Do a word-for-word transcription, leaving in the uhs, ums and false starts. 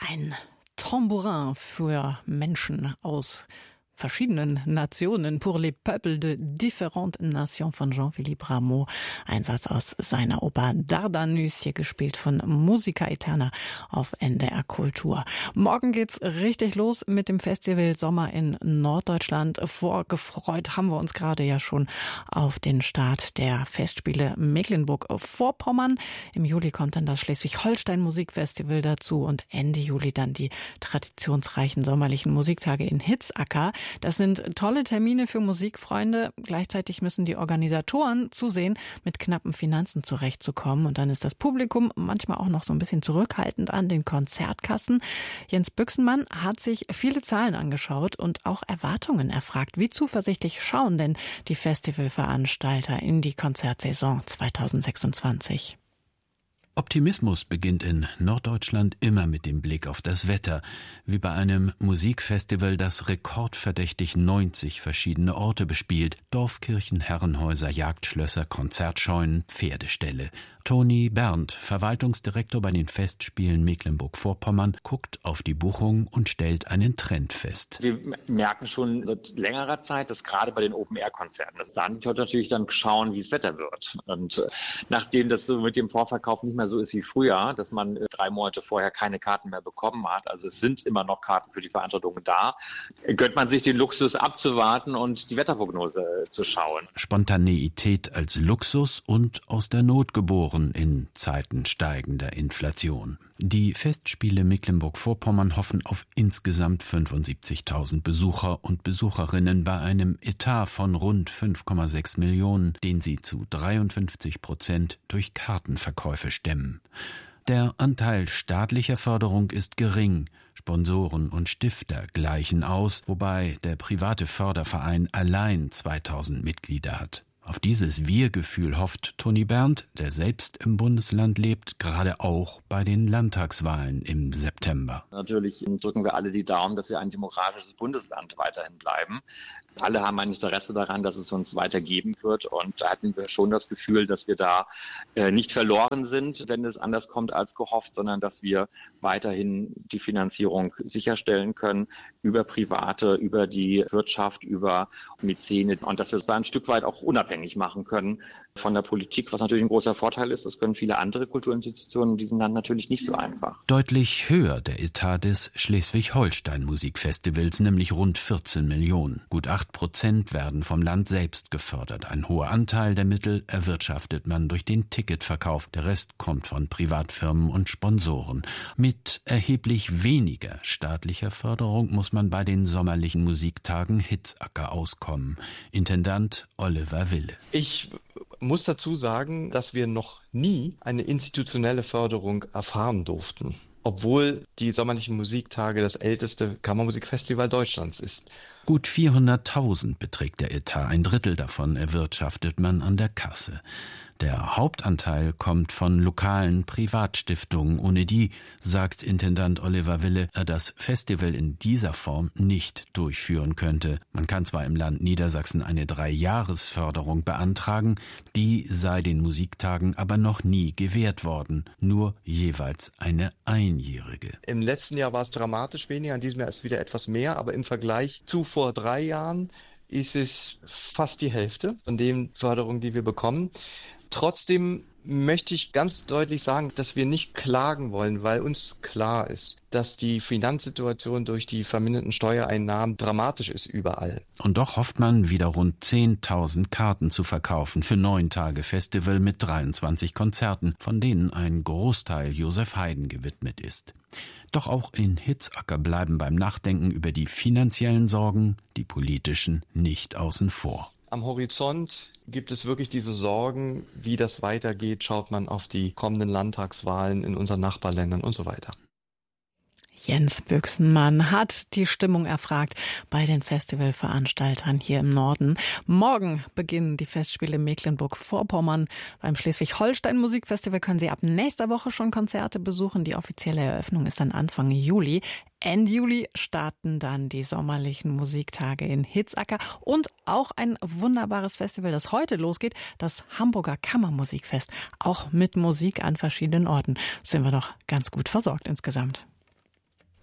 Ein Tambourin für Menschen aus verschiedenen Nationen, pour les peuples de différentes nations von Jean-Philippe Rameau. Ein Satz aus seiner Oper Dardanus, hier gespielt von Musica Eterna auf N D R Kultur. Morgen geht's richtig los mit dem Festival Sommer in Norddeutschland. Vorgefreut haben wir uns gerade ja schon auf den Start der Festspiele Mecklenburg-Vorpommern. Im Juli kommt dann das Schleswig-Holstein Musikfestival dazu und Ende Juli dann die traditionsreichen sommerlichen Musiktage in Hitzacker. Das sind tolle Termine für Musikfreunde. Gleichzeitig müssen die Organisatoren zusehen, mit knappen Finanzen zurechtzukommen. Und dann ist das Publikum manchmal auch noch so ein bisschen zurückhaltend an den Konzertkassen. Jens Büchsenmann hat sich viele Zahlen angeschaut und auch Erwartungen erfragt. Wie zuversichtlich schauen denn die Festivalveranstalter in die Konzertsaison zweitausendsechsundzwanzig? Optimismus beginnt in Norddeutschland immer mit dem Blick auf das Wetter, wie bei einem Musikfestival, das rekordverdächtig neunzig verschiedene Orte bespielt: Dorfkirchen, Herrenhäuser, Jagdschlösser, Konzertscheunen, Pferdeställe. Toni Berndt, Verwaltungsdirektor bei den Festspielen Mecklenburg-Vorpommern, guckt auf die Buchung und stellt einen Trend fest. Wir merken schon seit längerer Zeit, dass gerade bei den Open-Air-Konzerten, dass da natürlich dann schauen, wie das Wetter wird. Und äh, nachdem das so mit dem Vorverkauf nicht mehr so ist wie früher, dass man äh, drei Monate vorher keine Karten mehr bekommen hat, also es sind immer noch Karten für die Veranstaltungen da, gönnt man sich den Luxus abzuwarten und die Wetterprognose äh, zu schauen. Spontaneität als Luxus und aus der Not geboren in Zeiten steigender Inflation. Die Festspiele Mecklenburg-Vorpommern hoffen auf insgesamt fünfundsiebzigtausend Besucher und Besucherinnen bei einem Etat von rund fünf Komma sechs Millionen, den sie zu dreiundfünfzig Prozent durch Kartenverkäufe stemmen. Der Anteil staatlicher Förderung ist gering. Sponsoren und Stifter gleichen aus, wobei der private Förderverein allein zweitausend Mitglieder hat. Auf dieses Wir-Gefühl hofft Toni Berndt, der selbst im Bundesland lebt, gerade auch bei den Landtagswahlen im September. Natürlich drücken wir alle die Daumen, dass wir ein demokratisches Bundesland weiterhin bleiben. Alle haben ein Interesse daran, dass es uns weiter geben wird. Und da hatten wir schon das Gefühl, dass wir da äh, nicht verloren sind, wenn es anders kommt als gehofft, sondern dass wir weiterhin die Finanzierung sicherstellen können über Private, über die Wirtschaft, über Mäzene und dass wir es da ein Stück weit auch unabhängig machen können von der Politik, was natürlich ein großer Vorteil ist. Das können viele andere Kulturinstitutionen in diesem Land natürlich nicht so einfach. Deutlich höher der Etat des Schleswig-Holstein Musikfestivals, nämlich rund vierzehn Millionen. Gut acht Prozent werden vom Land selbst gefördert. Ein hoher Anteil der Mittel erwirtschaftet man durch den Ticketverkauf. Der Rest kommt von Privatfirmen und Sponsoren. Mit erheblich weniger staatlicher Förderung muss man bei den sommerlichen Musiktagen Hitzacker auskommen. Intendant Oliver Wille. Ich muss dazu sagen, dass wir noch nie eine institutionelle Förderung erfahren durften, obwohl die sommerlichen Musiktage das älteste Kammermusikfestival Deutschlands ist. Gut vierhunderttausend beträgt der Etat, ein Drittel davon erwirtschaftet man an der Kasse. Der Hauptanteil kommt von lokalen Privatstiftungen, ohne die, sagt Intendant Oliver Wille, er das Festival in dieser Form nicht durchführen könnte. Man kann zwar im Land Niedersachsen eine Dreijahresförderung beantragen, die sei den Musiktagen aber noch nie gewährt worden, nur jeweils eine einjährige. Im letzten Jahr war es dramatisch weniger, in diesem Jahr ist es wieder etwas mehr, aber im Vergleich zu vor drei Jahren ist es fast die Hälfte von den Förderungen, die wir bekommen. Trotzdem möchte ich ganz deutlich sagen, dass wir nicht klagen wollen, weil uns klar ist, dass die Finanzsituation durch die verminderten Steuereinnahmen dramatisch ist überall. Und doch hofft man, wieder rund zehntausend Karten zu verkaufen für neun Tage Festival mit dreiundzwanzig Konzerten, von denen ein Großteil Josef Haydn gewidmet ist. Doch auch in Hitzacker bleiben beim Nachdenken über die finanziellen Sorgen, die politischen, nicht außen vor. Am Horizont gibt es wirklich diese Sorgen, wie das weitergeht, schaut man auf die kommenden Landtagswahlen in unseren Nachbarländern und so weiter. Jens Büchsenmann hat die Stimmung erfragt bei den Festivalveranstaltern hier im Norden. Morgen beginnen die Festspiele Mecklenburg-Vorpommern. Beim Schleswig-Holstein Musikfestival können Sie ab nächster Woche schon Konzerte besuchen. Die offizielle Eröffnung ist dann Anfang Juli. Ende Juli starten dann die sommerlichen Musiktage in Hitzacker und auch ein wunderbares Festival, das heute losgeht, das Hamburger Kammermusikfest. Auch mit Musik an verschiedenen Orten sind wir doch ganz gut versorgt insgesamt.